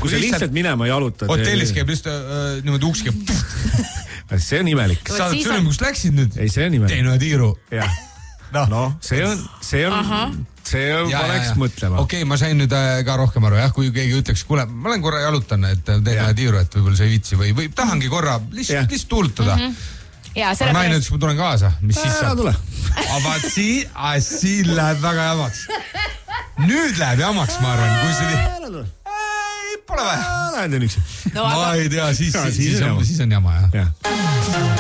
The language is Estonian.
kui sa lihtsalt minema jalutad. Hotellis käib lihtsalt niimoodi uks käib. See on imelik. Sa oled sülim, kus läksid nüüd? Ei, see on imelik. Teinu ja tiiru. No, see paneks mõtlema. Okei, ma sain nüüd ka rohkem aru, jah, kui keegi ütleks, kuule, ma olen korra jalutan, et teine ja tiiru, et võib-olla see ei vitsi või tahangi korra lihtsalt tuulutada. Naine ütles, ma tulen kaasa, mis siis saab? Tule. Aga siin läheb väga jamaks. Nüüd läheb jamaks, ma arvan, kui see ei, pole vaja. Lähen teen üksi. Ma ei tea, siis on jama, jah.